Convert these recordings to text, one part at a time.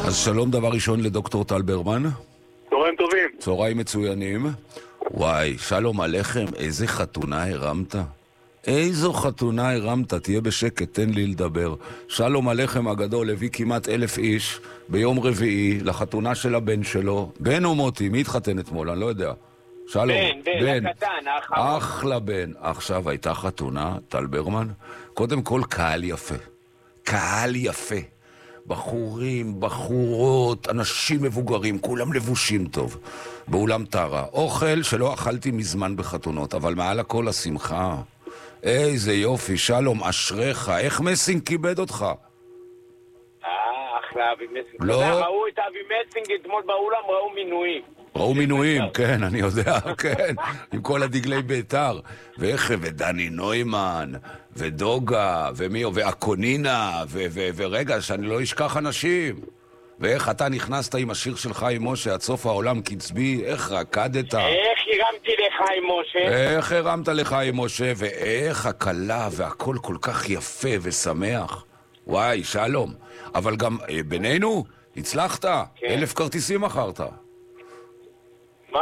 אז שלום דבר ראשון לדוקטור טל ברמן. צהריים טובים. צהריים מצוינים. וואי, שלום עליכם, איזה חתונה הרמת? איזו חתונה הרמת, תהיה בשקט, תן לי לדבר. שלום עליכם הגדול הביא כמעט 1,000 איש ביום רביעי לחתונה של הבן שלו. בן או מוטי, מי התחתן אתמול? אני לא יודע. שלום. בן, הקטן, האחרון. אחלה בן. עכשיו הייתה חתונה, טל ברמן. קודם כל קהל יפה. קהל יפה. בחורים, בחורות, אנשים מבוגרים, כולם לבושים טוב. באולם טרה. אוכל שלא אכלתי מזמן בחתונות, אבל מעל הכל השמחה. איזה יופי, שלום, אשריך. איך מסינג כיבד אותך? אחלה אבי מסינג. לא. ראו את אבי מסינג אתמול באולם, ראו מינויים. ראו מינויים, כן, אני יודע, כן. עם כל הדגלי ביתר. ודני נוימן, ודוגה, ואקונינה, ורגע, שאני לא אשכח אנשים. ואיך אתה נכנסת עם השיר של חיים משה, עד סוף העולם קצבי, איך רקדת? איך הרמתי לחיים משה? איך הרמת לחיים משה, ואיך הקלה והכל כל כך יפה ושמח. וואי, שלום. אבל גם בינינו, הצלחת, 1,000 כרטיסים מכרת. מה?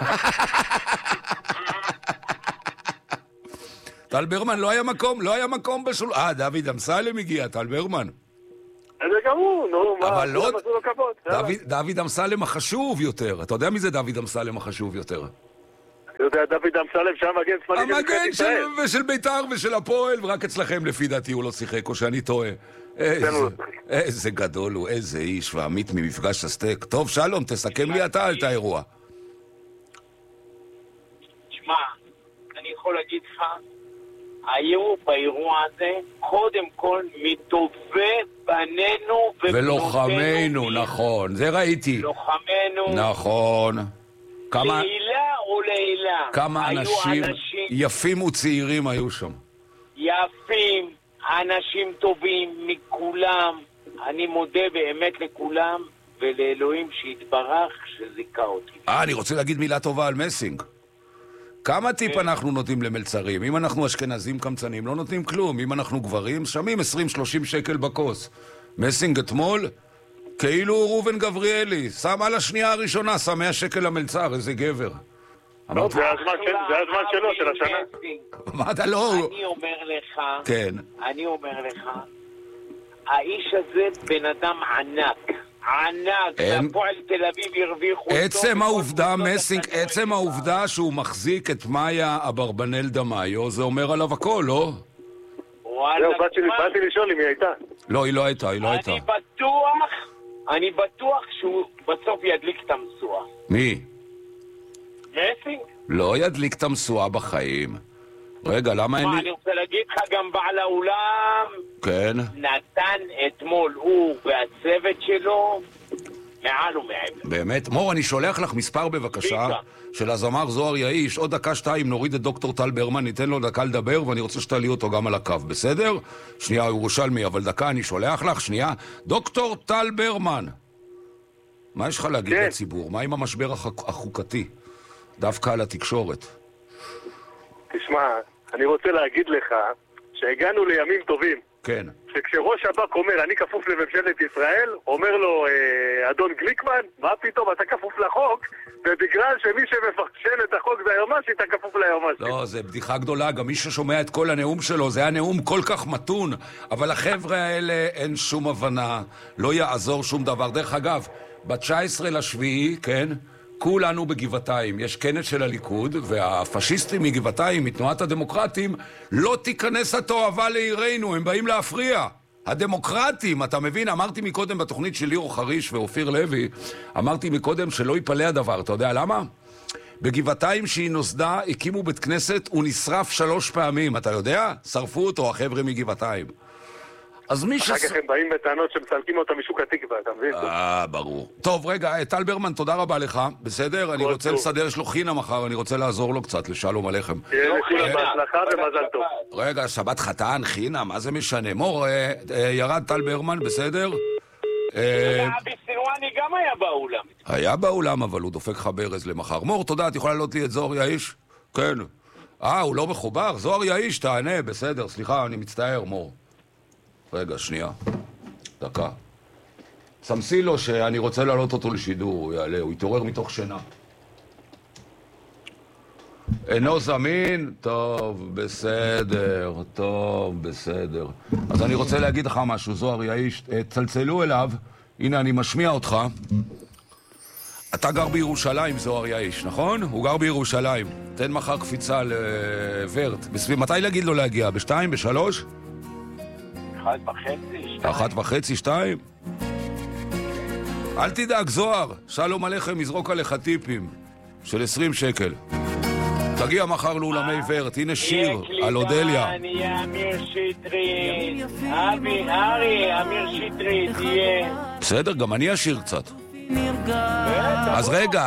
טל ברמן, לא היה מקום בשול... דוד אמסלם הגיע, טל ברמן. זה גם הוא, נו, מה? אבל לא... עשו לו כבוד. דוד אמסלם החשוב יותר. אתה יודע מי זה דוד אמסלם החשוב יותר? אתה יודע, דוד אמסלם שם מגן שמאלי. המגן של ביתר ושל הפועל, ורק אצלכם לפי דעתי הוא לא שיחק, או שאני טועה. איזה גדול הוא, איזה איש, ועמית ממפגש הסטייק. טוב, שלום, תסכם לי אתה את האירוע. תשמע, אני יכול להגיד לך, היו באירוע הזה קודם כל מטובי בנינו ולוחמינו, נכון, זה ראיתי. לוחמינו. נכון. לעילה או לעילה. כמה אנשים יפים וצעירים היו שם. יפים, אנשים טובים מכולם. אני מודה באמת לכולם ולאלוהים שהתברך שזיכה אותי. אני רוצה להגיד מילה טובה על מסינג. כמה טיפ אנחנו נותנים למלצרים? אם אנחנו אשכנזים קמצנים, לא נותנים כלום. אם אנחנו גברים, שמים 20-30 שקל בכוס. מסינג אתמול, כאילו ראובן גבריאלי, שם על השנייה הראשונה, שם 100 שקל למלצר, איזה גבר. זה הזמן שלו, של השנה. מה אתה לא... אני אומר לך, האיש הזה בן אדם ענק. והפועל תל אביב הרוויחו אותו. עצם העובדה, מסינג, עצם העובדה שהוא מחזיק את מאיה אברבנאל דמאיו, זה אומר עליו הכל, לא? זהו, באתי לשאול אם היא הייתה. לא, היא לא הייתה. אני בטוח שהוא בסוף ידליק את המשואה. מי? מסינג? לא ידליק את המשואה בחיים. רגע, למה אין לי... אני רוצה להגיד לך, גם בעל האולם נתן אתמול הוא והצוות שלו מעל ומעבר. באמת? מור, אני שולח לך מספר בבקשה של הזמר זוהר יאיש. עוד דקה-שתיים נוריד את דוקטור טל ברמן, ניתן לו דקה לדבר, ואני רוצה שתעלי אותו גם על הקו, בסדר? שנייה, ירושלמי, אבל דקה אני שולח לך, שנייה. דוקטור טל ברמן, מה יש לך להגיד לציבור? מה עם המשבר החוקתי? דווקא על התקשורת. תשמע, אני רוצה להגיד לך שהגענו לימים טובים. כן. שכשראש שב"כ אומר, אני כפוף לממשלת ישראל, אומר לו, אדון גליקמן, מה פתאום, אתה כפוף לחוק, ובגלל שמי שמפרשן את החוק זה היומ"ש, אתה כפוף ליומ"ש. לא, זה בדיחה גדולה, גם מי ששומע את כל הנאום שלו, זה היה נאום כל כך מתון, אבל החבר'ה האלה אין שום הבנה, לא יעזור שום דבר. דרך אגב, ב-19 לשביעי, כן, כולנו בגבעתיים, יש כנס של הליכוד, והפשיסטים מגבעתיים, מתנועת הדמוקרטים, לא תיכנס התועבה לעירנו, הם באים להפריע. הדמוקרטים, אתה מבין, אמרתי מקודם בתוכנית של ליאור חריש ואופיר לוי, אמרתי מקודם שלא ייפלא הדבר, אתה יודע למה? בגבעתיים שהיא נוסדה, הקימו בית כנסת, הוא נשרף 3 פעמים, אתה יודע? שרפו אותו החבר'ה מגבעתיים. אז מי אחר כך הם באים בטענות שמסלקים אותם משוק התקווה, אתה מבין? ברור. טוב, רגע, טל ברמן, תודה רבה לך. בסדר? אני רוצה לסדר, יש לו חינה מחר, אני רוצה לעזור לו קצת, לשלום עליכם. בהצלחה ומזל טוב. רגע, שבת חתן, חינה, מה זה משנה? מור, ירד טל ברמן, בסדר? אבי סילואני גם היה באולם. היה באולם, אבל הוא דופק לך ברז למחר. מור, תודה, את יכולה לעלות לי את זוהר יאיש? כן. הוא לא מחובר? זוהר יאיש, תענה, בסדר, סליחה, אני מצטער, מור. רגע, שנייה. דקה. סמסי לו שאני רוצה להעלות אותו לשידור, הוא יעלה, הוא יתעורר מתוך שינה. אינו זמין? טוב, בסדר, אז אני רוצה להגיד לך משהו, זוהר יאיש, צלצלו אליו, הנה אני משמיע אותך. אתה גר בירושלים, זוהר יאיש, נכון? הוא גר בירושלים. תן מחר קפיצה לוורט. מתי להגיד לו להגיע? ב-2? ב-3? 1:30, 2? אל תדאג, זוהר. שלום עליכם, יזרוק עליך טיפים של 20 שקל. תגיע מחר לאולמי וורט, הנה שיר על אודליה. אני אמיר שטרית, אמיר שטרית, תהיה. בסדר, גם אני אשיר קצת. אז רגע,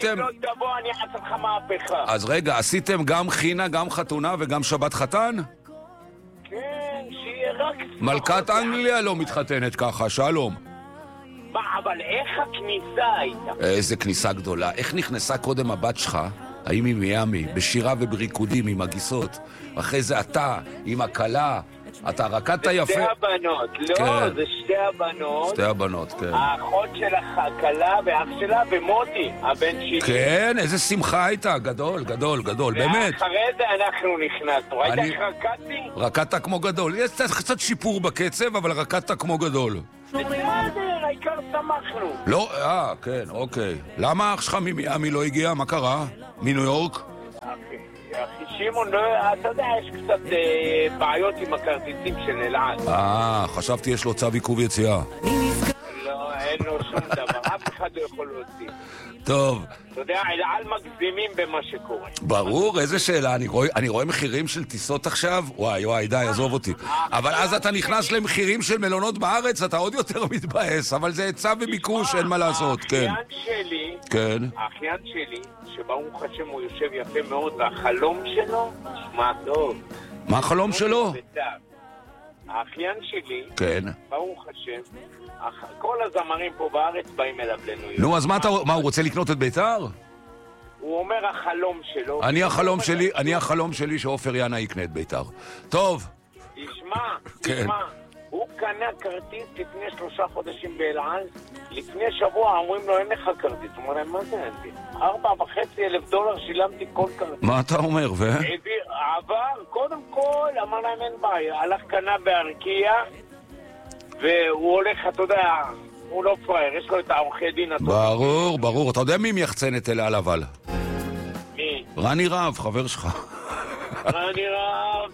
עשיתם גם חינה, גם חתונה וגם שבת חתן? כן, שיהיה רק... מלכת אנגליה לא מתחתנת ככה, שלום. מה, אבל איך הכניסה הייתה? איזה כניסה גדולה. איך נכנסה קודם הבת שלך? האם היא מיאמי, בשירה ובריקודים עם הגיסות? אחרי זה אתה, עם הקלה, אתה רקדת יפה. זה שתי הבנות, לא, זה שתי הבנות. שתי הבנות, כן. האחות של הקלה ואח שלה ומוטי, הבן שלי. כן, איזה שמחה הייתה, גדול, באמת. ואחרי זה אנחנו נכנסנו, ראית איך רקדתי? רקדת כמו גדול, יש קצת שיפור בקצב, אבל רקדת כמו גדול. בסדר, העיקר שמחנו. לא, כן, אוקיי. למה אח שלך ממיאמי לא הגיע? מה קרה? מניו יורק? אחי שימון, אתה יודע, יש קצת בעיות עם הכרטיסים של אלעד. חשבתי יש לו צו עיכוב יציאה. לא, אין לו שום דבר, אף אחד לא יכול להוציא. טוב. אתה יודע, אלעד מגזימים במה שקורה. ברור, איזה שאלה, אני רואה מחירים של טיסות עכשיו, וואי, די, עזוב אותי. אבל אז אתה נכנס למחירים של מלונות בארץ, אתה עוד יותר מתבאס, אבל זה היצע וביקוש, אין מה לעשות, כן. האחיין שלי, שברוך השם הוא יושב יפה מאוד, והחלום שלו, שמע טוב. מה החלום שלו? האחיין שלי, כן. ברוך השם, כל הזמרים פה בארץ באים אליו לניו יורק. נו, אז מה, הוא רוצה לקנות את בית"ר? הוא אומר החלום שלו. אני החלום שלי שאופר יאנה יקנה את בית"ר. טוב. תשמע, הוא קנה כרטיס לפני 3 חודשים באלעל, לפני שבוע אומרים לו אין לך כרטיס, הוא אומר להם מה זה אין לי? $4,500 שילמתי כל כרטיס. מה אתה אומר? עבר, קודם כל אמר להם אין בעיה, הלך קנה בארקיע והוא הולך, אתה יודע, הוא לא פרייר, יש לו את העורכי דין הטוב. ברור, אתה יודע מי מייחצן את אלעל אבל? מי? רני רב, חבר שלך. רני רב.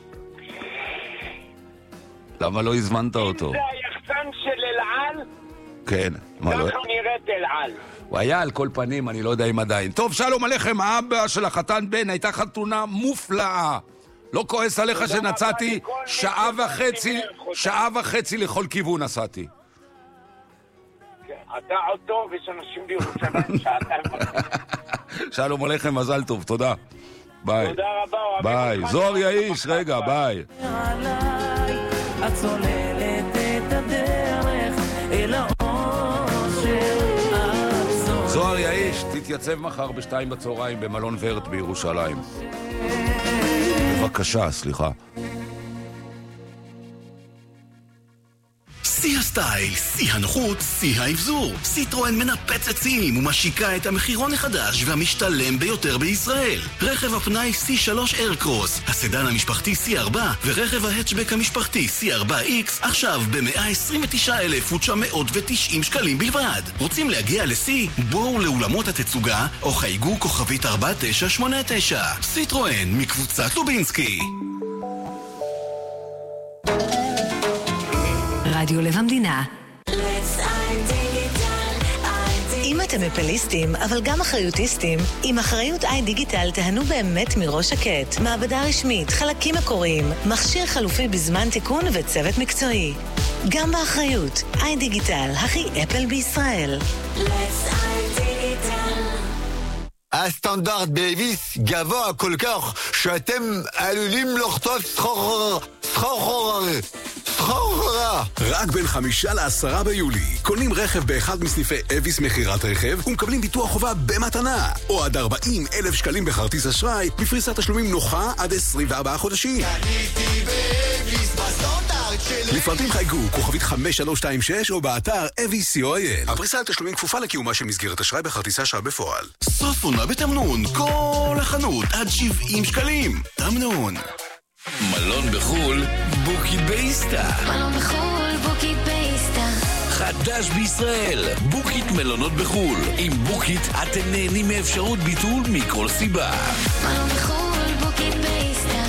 למה לא הזמנת אותו? אם זה היחצן של אלעל? כן. ככה נראית אלעל. הוא היה על כל פנים, אני לא יודע אם עדיין. טוב, שלום עליכם, האבא של החתן בן, הייתה חתונה מופלאה. לא כועס עליך שנצאתי שעה וחצי לכל כיוון נסעתי. אתה עוד טוב, יש אנשים בירושלים שעתיים. שלום עליכם, מזל טוב, תודה. ביי. תודה רבה. ביי. זוהר יאיש, רגע, ביי. את צוללת את הדרך אל האושר. זוהר יאיש, תתייצב מחר ב-2:00 במלון וורט בירושלים. בבקשה, סליחה. שיא הסטייל, שיא הנוחות, שיא האבזור. סיטרואן מנפצת שיאים ומשיקה את המחירון החדש והמשתלם ביותר בישראל. רכב הפנאי C3 איירקרוס, הסדן המשפחתי C4 ורכב ההטשבק המשפחתי C4X עכשיו ב-129,990 שקלים בלבד. רוצים להגיע לשיא? בואו לאולמות התצוגה או חייגו כוכבית 4989. סיטרואן מקבוצת לובינסקי. רדיו לב המדינה. אם אתם אפליסטים, אבל גם אחריוטיסטים, עם אחריות איי דיגיטל תהנו באמת מראש שקט. מעבדה רשמית, חלקים מקוריים, מכשיר חלופי בזמן תיקון וצוות מקצועי. גם באחריות, איי דיגיטל, הכי אפל בישראל. הסטנדרט באביס גבוה כל כך שאתם עלולים לחטוף סחרחורה. רק בין 5 ל10 ביולי קונים רכב באחד מסניפי אביס מחירת רכב ומקבלים ביטוח חובה במתנה או עד 40,000 שקלים בכרטיס אשראי בפריסת תשלומים נוחה עד 24 חודשים. קניתי באביס בסטנדרט לפרטים חייגו, כוכבית 5326 או באתר AVCOIL. הפריסה על תשלומים כפופה לקיומה של מסגרת אשראי בכרטיסי אשראי בפועל. סוף עונה בתמנון, כל החנות עד 70 שקלים. תמנון. מלון בחול, בוקית באיסטה. מלון בחול, בוקית באיסטה. חדש בישראל, בוקית מלונות בחול. עם בוקית אתם נהנים מאפשרות ביטול מכל סיבה. מלון בחול, בוקית באיסטה.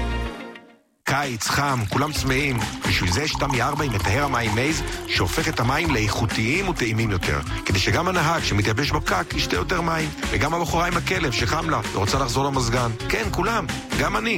קיץ, חם, כולם צמאים. בשביל זה יש תמי 4 עם מטהר המים מייז, שהופך את המים לאיכותיים וטעימים יותר. כדי שגם הנהג שמתייבש בפקק ישתה יותר מים. וגם הבחורה עם הכלב שחם לה ורוצה לחזור למזגן. כן, כולם, גם אני.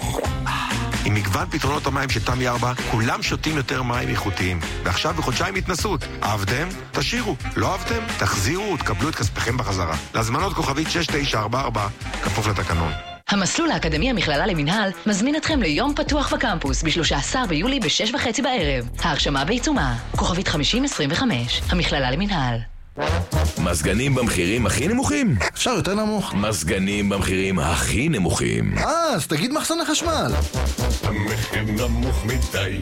עם מגוון פתרונות המים של תמי 4, כולם שותים יותר מים איכותיים. ועכשיו בחודשיים התנסות. אהבתם? תשאירו. לא אהבתם? תחזירו ותקבלו את כספכם בחזרה. להזמנות כוכבית 6944, כפוף לתקנון. המסלול האקדמי המכללה למנהל מזמין אתכם ליום פתוח בקמפוס ב-13 ביולי ב-6:30 בערב. ההרשמה בעיצומה. כוכבית 5025, המכללה למנהל. מזגנים במחירים הכי נמוכים? אפשר יותר נמוך. מזגנים במחירים הכי נמוכים. אז תגיד מחסני חשמל. המחיר נמוך מדי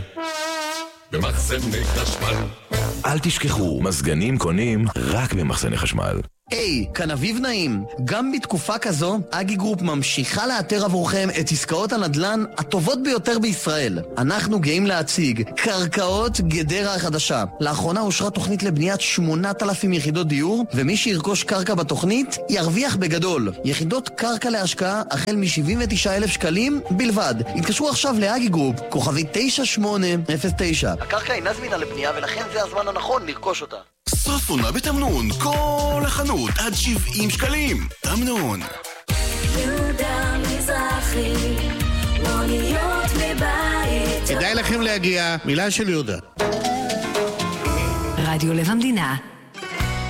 במחסני חשמל. אל תשכחו, מזגנים קונים רק במחסני חשמל. היי, כאן אביב נעים. גם בתקופה כזו, אגי גרופ ממשיכה לאתר עבורכם את עסקאות הנדל"ן הטובות ביותר בישראל. אנחנו גאים להציג קרקעות גדרה החדשה. לאחרונה אושרה תוכנית לבניית 8,000 יחידות דיור, ומי שירכוש קרקע בתוכנית ירוויח בגדול. יחידות קרקע להשקעה החל מ-79,000 שקלים בלבד. התקשרו עכשיו לאגי גרופ, כוכבית 9809. הקרקע אינה זמינה לבנייה ולכן זה הזמן הנכון לרכוש אותה. סוף עונה בתמנון, כל החנות עד 70 שקלים. תמנון. יהודה מזרחי, מוניות מבית. כדאי לכם להגיע, מילה של יהודה. רדיו לב המדינה